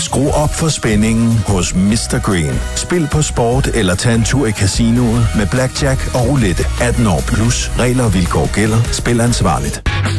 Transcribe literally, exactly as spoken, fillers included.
Skru op for spændingen hos mister Green. Spil på sport eller tag en tur i casinoet med blackjack og roulette. atten år plus. Regler og vilkår gælder. Spil ansvarligt.